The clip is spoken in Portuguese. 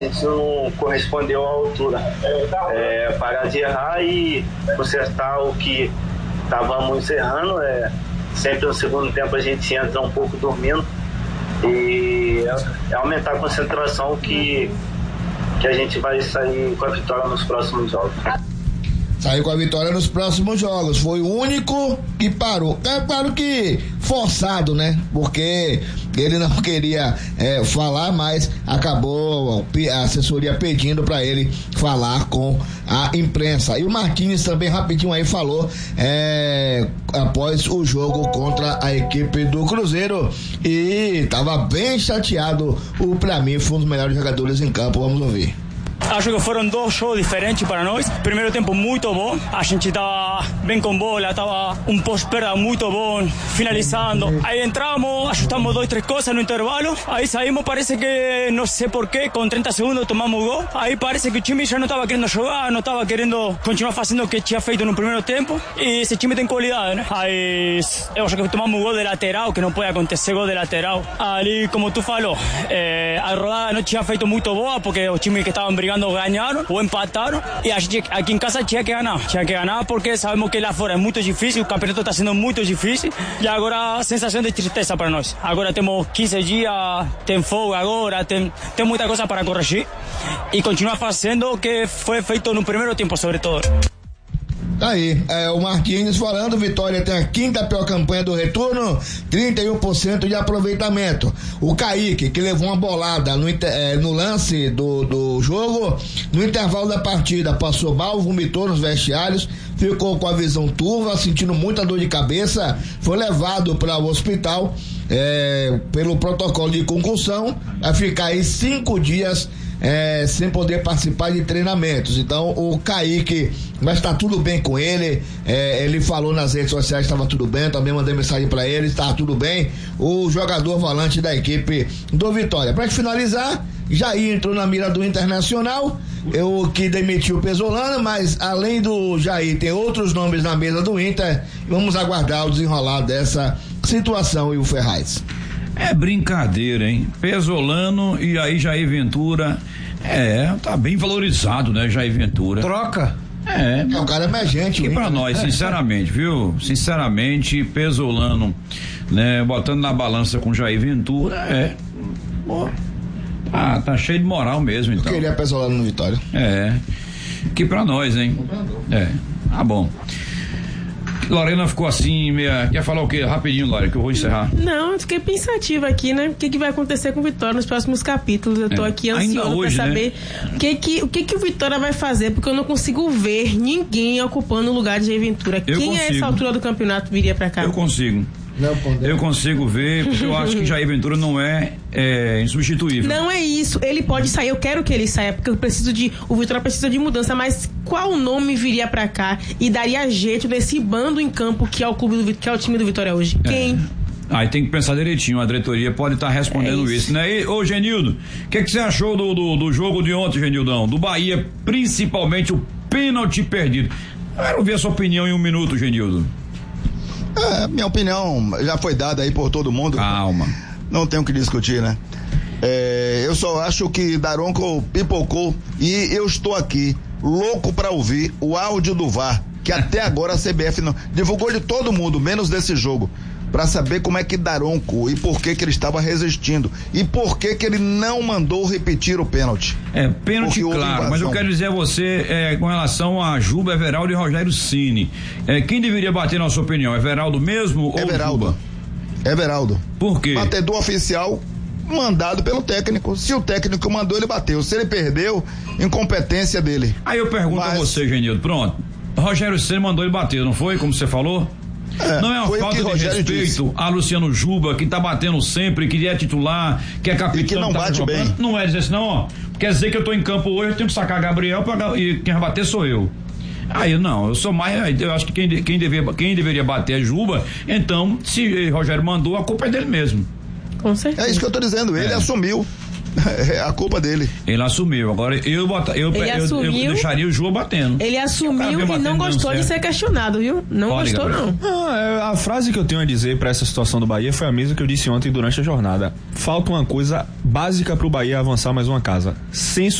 A gente não correspondeu à altura. Parar de errar e consertar o que estávamos errando. Sempre no segundo tempo a gente entra um pouco dormindo e aumentar a concentração que a gente vai sair com a vitória nos próximos jogos. Saiu com a vitória nos próximos jogos. Foi o único que parou. É claro que forçado, né? Porque ele não queria falar, mas acabou a assessoria pedindo para ele falar com a imprensa. E o Marquinhos também rapidinho aí falou após o jogo contra a equipe do Cruzeiro e estava bem chateado. Para mim foi um dos melhores jogadores em campo. Vamos ouvir. Acho que foram dois jogos diferentes para nós. Primeiro tempo muito bom, a gente estava bem com bola, estava pós-perda muito bom, finalizando. Aí entramos, ajustamos 2, 3 coisas no intervalo, aí saímos, parece que, não sei porquê, com 30 segundos tomamos gol. Aí parece que o time já não estava querendo jogar, não estava querendo continuar fazendo o que tinha feito no primeiro tempo. E esse time tem qualidade, né? Aí eu acho que tomamos gol de lateral, que não pode acontecer gol de lateral. Ali, como tu falou, a rodada não tinha feito muito boa, porque os times que estavam brigando ganharam ou empataram e a gente aqui em casa tinha que ganhar porque sabemos que lá fora é muito difícil, o campeonato está sendo muito difícil e agora a sensação de tristeza para nós. Agora temos 15 dias, tem fogo agora, tem muita coisa para corrigir e continuar fazendo o que foi feito no primeiro tempo, sobretudo. Aí, o Marquinhos falando, Vitória tem a 5ª pior campanha do retorno, 31% de aproveitamento. O Kaique, que levou uma bolada no lance do jogo, no intervalo da partida, passou mal, vomitou nos vestiários, ficou com a visão turva, sentindo muita dor de cabeça, foi levado para o hospital pelo protocolo de concussão, vai ficar aí 5 dias sem poder participar de treinamentos. Então o Kaique, mas tá tudo bem com ele, ele falou nas redes sociais que estava tudo bem, também mandei mensagem para ele, está tudo bem, o jogador volante da equipe do Vitória. Para finalizar, Jair entrou na mira do Internacional, que demitiu o Pesolano, mas além do Jair tem outros nomes na mesa do Inter. Vamos aguardar o desenrolar dessa situação. E o Ferraz, é brincadeira, hein? Pesolano e aí Jair Ventura, tá bem valorizado, né, Jair Ventura. Troca? O cara é emergente. E pra nós, sinceramente, viu? Sinceramente, Pesolano, né, botando na balança com Jair Ventura, tá cheio de moral mesmo, então. Eu queria Pesolano no Vitória. Que pra nós, hein? Tá bom. Lorena ficou assim, quer falar o quê? Rapidinho, Lorena, que eu vou encerrar. Não, eu fiquei pensativa aqui, né? O que vai acontecer com o Vitória nos próximos capítulos? Eu tô aqui ansioso pra saber, né? O que o Vitória vai fazer, porque eu não consigo ver ninguém ocupando o lugar de Jair Ventura. Quem a essa altura do campeonato viria pra cá? Eu consigo. Eu consigo ver, porque eu acho que Jair Ventura não é insubstituível. Não é isso, ele pode sair, eu quero que ele saia, porque o Vitória precisa de mudança, mas qual nome viria pra cá e daria jeito desse bando em campo que é o time do Vitória hoje? Quem? Aí tem que pensar direitinho, a diretoria pode estar respondendo isso, né? E, ô Genildo, o que você achou do jogo de ontem, Genildão? Do Bahia, principalmente o pênalti perdido. Eu quero ver a sua opinião em 1 minuto, Genildo. Minha opinião já foi dada aí por todo mundo. Calma. Não tem o que discutir, né? Eu só acho que Daronco pipocou e eu estou aqui louco pra ouvir o áudio do VAR, que até agora a CBF não divulgou de todo mundo, menos desse jogo, pra saber como é que Daronco e por que ele estava resistindo e por que ele não mandou repetir o pênalti. Pênalti, claro, mas eu quero dizer a você com relação a Juba, Everaldo e Rogério Ceni, quem deveria bater na sua opinião? Everaldo mesmo ou Juba? Everaldo. Por quê? Batedor oficial mandado pelo técnico. Se o técnico mandou, ele bateu. Se ele perdeu, incompetência dele. Aí eu pergunto a você, Genildo, pronto, Rogério Ceni mandou ele bater, não foi? Como você falou? Não é uma falta de respeito a Luciano Juba, que tá batendo sempre, que é titular, que é capitão, e que não bate bem. Não dizer assim, não, quer dizer que eu tô em campo hoje, eu tenho que sacar Gabriel e quem vai bater sou eu. Aí eu acho que quem deveria bater é Juba. Então, se Rogério mandou, a culpa é dele mesmo. Com certeza. É isso que eu tô dizendo, ele assumiu. É a culpa dele. Ele assumiu. Agora eu deixaria o João batendo. Ele assumiu e não gostou de ser questionado, viu? Não gostou, não. A frase que eu tenho a dizer pra essa situação do Bahia foi a mesma que eu disse ontem durante a jornada. Falta uma coisa básica pro Bahia avançar mais uma casa. Senso